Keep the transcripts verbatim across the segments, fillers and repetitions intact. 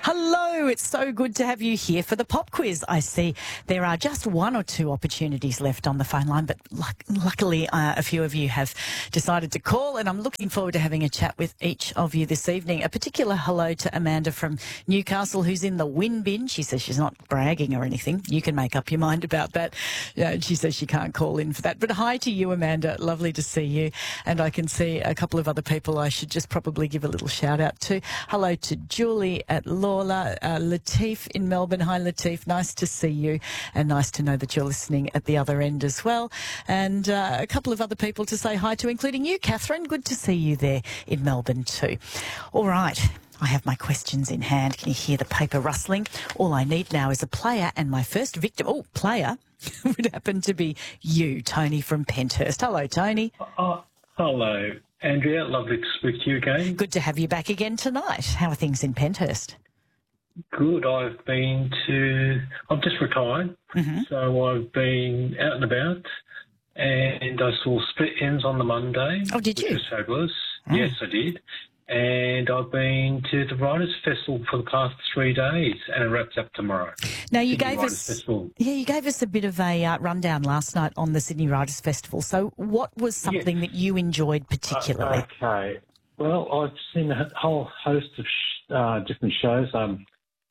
Hello, it's so good to have you here for the pop quiz. I see there are just one or two opportunities left on the phone line, but luck- luckily uh, a few of you have decided to call, and I'm looking forward to having a chat with each of you this evening. A particular hello to Amanda from Newcastle, who's in the win bin. She says she's not bragging or anything. You can make up your mind about that. Uh, she says she can't call in for that. But hi to you, Amanda. Lovely to see you. And I can see a couple of other people I should just probably give a little shout out to. Hello to Julie at Lawler, uh, Latif in Melbourne. Hi, Latif. Nice to see you, and nice to know that you're listening at the other end as well. And uh, a couple of other people to say hi to, including you, Catherine. Good to see you there in Melbourne too. All right. I have my questions in hand. Can you hear the paper rustling? All I need now is a player, and my first victim, oh, player, would happen to be you, Tony from Penthurst. Hello, Tony. Oh, hello, Andrea. Lovely to speak to you again. Good to have you back again tonight. How are things in Penthurst? Good. I've been to, I've just retired, mm-hmm. so I've been out and about, and I saw Split Ends on the Monday. Oh, did you? Which was fabulous. Oh. Yes, I did. And I've been to the Writers' Festival for the past three days, and it wraps up tomorrow. Now, you Sydney gave Writers us, Festival. yeah, you gave us a bit of a uh, rundown last night on the Sydney Writers' Festival. So, what was something yes. that you enjoyed particularly? Uh, okay. Well, I've seen a whole host of sh- uh, different shows. Um,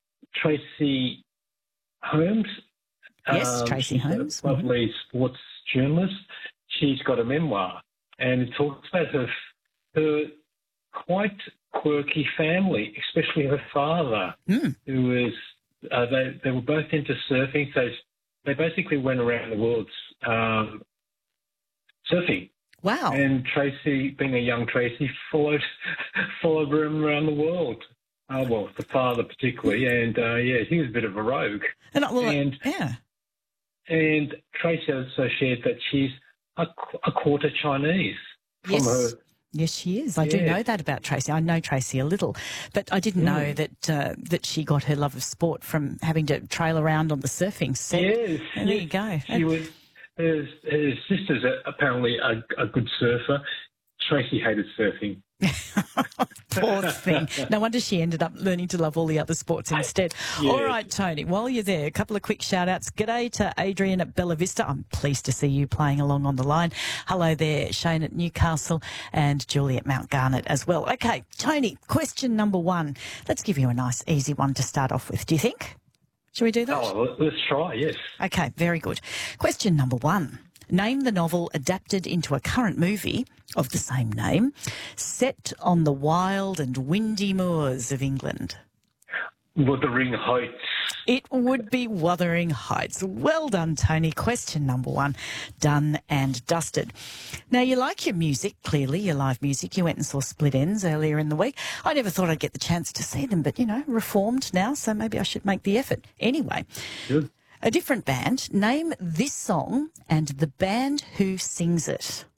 Tracy Holmes. Yes, um, Tracy she's Holmes. A lovely mm-hmm. sports journalist. She's got a memoir, and it talks about her her quite quirky family, especially her father, mm. who was uh, they they were both into surfing, so they basically went around the world um, surfing. Wow! And Tracy, being a young Tracy, followed followed them around the world. Oh, well, the father particularly, and uh, yeah, he was a bit of a rogue. And, well, and yeah, and Tracy also shared that she's a, a quarter Chinese from yes. her. Yes, she is. I yeah. do know that about Tracy. I know Tracy a little, but I didn't mm. know that uh, that she got her love of sport from having to trail around on the surfing set. Yes, and yes. there you go. She was. Her, her sister's apparently a, a good surfer. Tracy hated surfing. Poor thing. No wonder she ended up learning to love all the other sports instead. Yeah. All right, Tony, while you're there, a couple of quick shout-outs. G'day to Adrian at Bella Vista. I'm pleased to see you playing along on the line. Hello there, Shane at Newcastle, and Julie at Mount Garnet as well. Okay, Tony, question number one. Let's give you a nice, easy one to start off with, do you think? Shall we do that? Oh, let's try, yes. Okay, very good. Question number one. Name the novel adapted into a current movie of the same name, set on the wild and windy moors of England. Wuthering Heights. It would be Wuthering Heights. Well done, Tony. Question number one, done and dusted. Now, you like your music, clearly, your live music. You went and saw Split Ends earlier in the week. I never thought I'd get the chance to see them, but, you know, reformed now, so maybe I should make the effort. Anyway. Good. A different band. Name this song and the band who sings it.